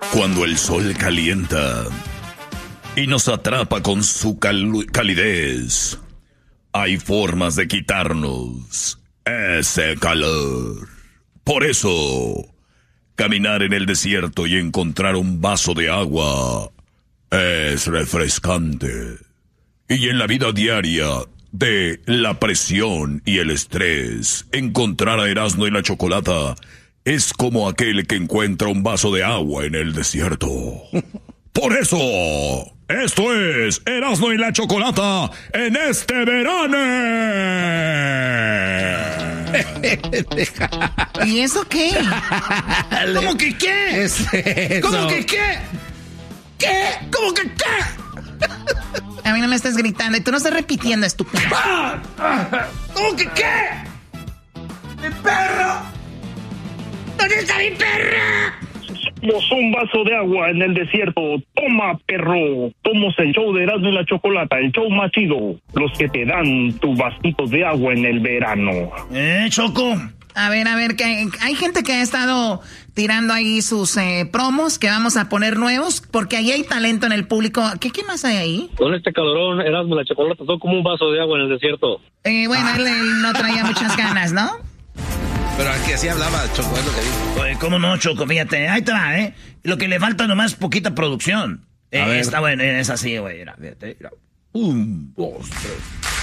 Cuando el sol calienta y nos atrapa con su calidez, hay formas de quitarnos ese calor. Por eso, caminar en el desierto y encontrar un vaso de agua es refrescante. Y en la vida diaria de la presión y el estrés, encontrar a Erasmo y la Chocolata es como aquel que encuentra un vaso de agua en el desierto. Por eso, esto es Erasmo y la Chocolata en este verano. ¿Y eso qué? ¿Cómo que qué? ¿Cómo que qué? ¿Qué? ¿Cómo que qué? A mí no me estás gritando y tú no estás repitiendo, estúpido. ¿Cómo que qué? ¡Mi perro! ¿Dónde está mi perro? Somos un vaso de agua en el desierto. Toma, perro. Somos el show de Erasmo y la Chocolata, el show más chido. Los que te dan tu vasito de agua en el verano. Choco. A ver, que hay gente que ha estado tirando ahí sus promos que vamos a poner nuevos, porque ahí hay talento en el público. ¿Qué más hay ahí? Con este calorón, Erasmo y la Chocolata son como un vaso de agua en el desierto. Bueno, él no traía muchas ganas, ¿no? Pero aquí así hablaba, Choco, es lo que dijo. Oye, ¿cómo no, Choco? Fíjate, ahí te va, ¿eh? Lo que le falta nomás poquita producción. Está bueno, es así, güey. Mira, fíjate, mira. 1, 2, 3.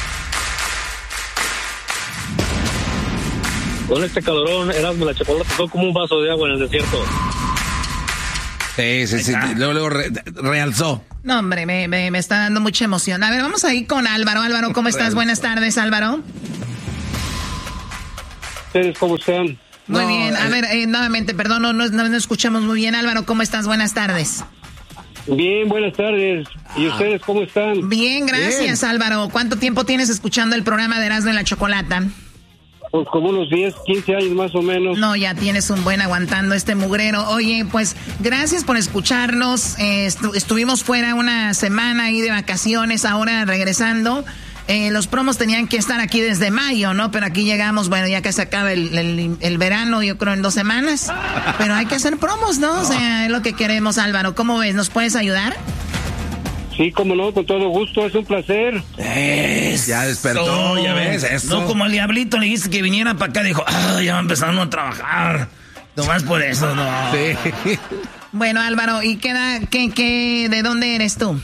Con este calorón, Erasmo y la Chocolata son como un vaso de agua en el desierto. Sí. Luego realzó. No, hombre, me está dando mucha emoción. A ver, vamos a ir con Álvaro. Álvaro, ¿cómo estás? Buenas tardes, Álvaro. ¿Ustedes cómo están? Muy bien. A ver, nuevamente, perdón, no escuchamos muy bien. Álvaro, ¿cómo estás? Buenas tardes. Bien, buenas tardes. ¿Y ustedes cómo están? Bien, gracias, bien. Álvaro. ¿Cuánto tiempo tienes escuchando el programa de Erasmo y la Chocolata? Pues como unos 10, 15 años más o menos. No, ya tienes un buen aguantando este mugrero. Oye, pues gracias por escucharnos. Estuvimos fuera una semana ahí de vacaciones, ahora regresando. Los promos tenían que estar aquí desde mayo, ¿no? Pero aquí llegamos, bueno, ya que se acaba el verano, yo creo en 2 semanas. Pero hay que hacer promos, ¿no? O sea, es lo que queremos, Álvaro. ¿Cómo ves? ¿Nos puedes ayudar? Sí, cómo no, con todo gusto, es un placer. Ya despertó, ya ves, eso. No como al diablito le dijiste que viniera para acá, dijo, ya va empezando a trabajar. Nomás por eso, no. Sí. Bueno, Álvaro, ¿y de dónde eres tú?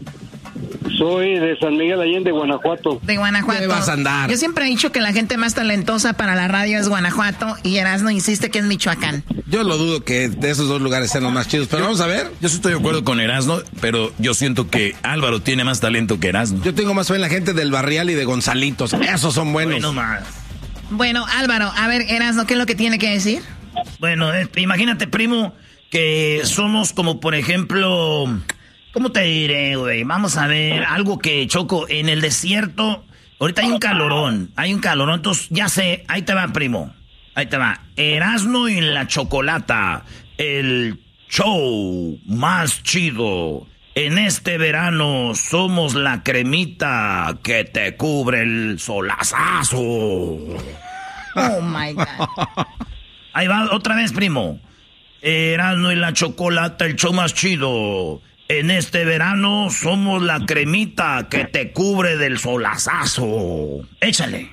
Soy de San Miguel Allende, Guanajuato. De Guanajuato. ¿Dónde vas a andar? Yo siempre he dicho que la gente más talentosa para la radio es Guanajuato y Erasmo insiste que es Michoacán. Yo lo dudo que de esos dos lugares sean los más chidos, pero vamos a ver. Yo sí estoy de acuerdo con Erasmo, pero yo siento que Álvaro tiene más talento que Erasmo. Yo tengo más fe en la gente del Barrial y de Gonzalitos. Esos son buenos. Bueno, más. Bueno, Álvaro, a ver, Erasmo, ¿qué es lo que tiene que decir? Bueno, imagínate, primo, que somos como, por ejemplo... ¿Cómo te diré, güey? Vamos a ver, algo que, Choco, en el desierto, ahorita hay un calorón, entonces ya sé, ahí te va, primo, ahí te va. Erasmo y la Chocolata, el show más chido. En este verano somos la cremita que te cubre el solazazo. Oh, my God. Ahí va, otra vez, primo. Erasmo y la Chocolata, el show más chido. En este verano somos la cremita que te cubre del solazazo. Échale.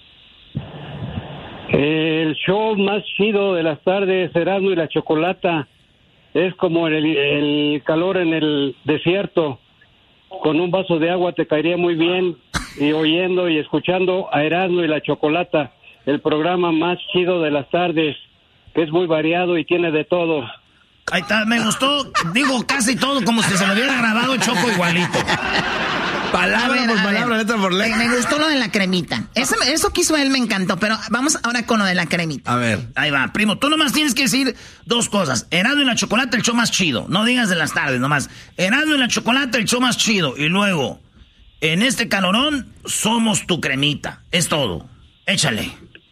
El show más chido de las tardes, Erasmo y la Chocolata, es como el calor en el desierto. Con un vaso de agua te caería muy bien, y oyendo y escuchando a Erasmo y la Chocolata, el programa más chido de las tardes, que es muy variado y tiene de todo. Ahí está, me gustó, digo casi todo como si se lo hubiera grabado Choco igualito. Palabra por palabra, letra por letra. Me gustó lo de la cremita. Eso que hizo él me encantó, pero vamos ahora con lo de la cremita. A ver. Ahí va, primo, tú nomás tienes que decir 2 cosas. Erasmo y la Chocolata, el show más chido. No digas de las tardes, nomás. Erasmo y la Chocolata, el show más chido. Y luego, en este calorón, somos tu cremita. Es todo. Échale.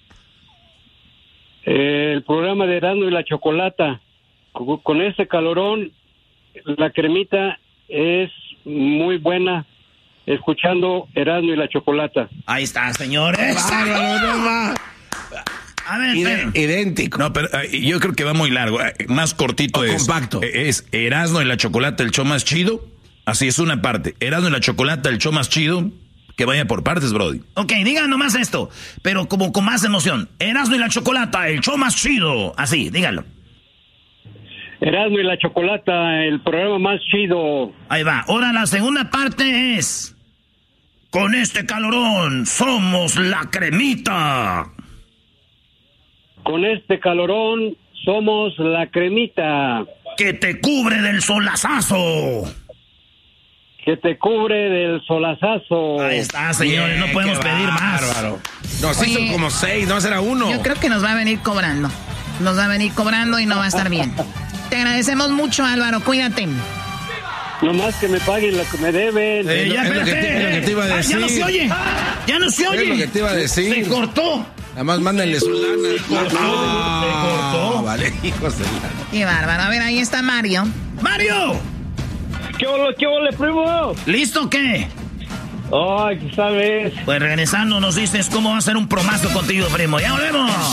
El programa de Erasmo y la Chocolata, con este calorón, la cremita es muy buena, escuchando Erasmo y la Chocolata. Ahí está, señores. A ver, idéntico. No, pero yo creo que va muy largo. Más cortito o es. Compacto. Es Erasmo y la Chocolata, el show más chido. Así es una parte. Erasmo y la Chocolata, el show más chido. Que vaya por partes, Brody. Ok, digan nomás esto, pero como con más emoción. Erasmo y la Chocolata, el show más chido. Así, díganlo. Erasmo y la Chocolata, el programa más chido. Ahí va. Ahora la segunda parte es... Con este calorón, somos la cremita. Con este calorón, somos la cremita. Que te cubre del solazazo. Que te cubre del solazazo. Ahí está, señores, no podemos pedir más. Bárbaro. No, sí son como 6, no será 1. Yo creo que nos va a venir cobrando. Nos va a venir cobrando y no va a estar bien. Te agradecemos mucho, Álvaro, cuídate. Nomás que me paguen lo que me deben. Ya, es lo que te iba a decir. Ya no se oye. Ya no se oye. Es lo que te iba a decir. Se cortó. Nada más mándenle su lana. Se cortó. Vale, hijos de lana. Qué bárbaro. A ver, ahí está Mario. ¡Mario! ¿Qué ole, primo? ¿Listo o qué? Ay, ¿sabes? Pues regresando nos dices cómo va a ser un promazo contigo, primo. ¡Ya volvemos!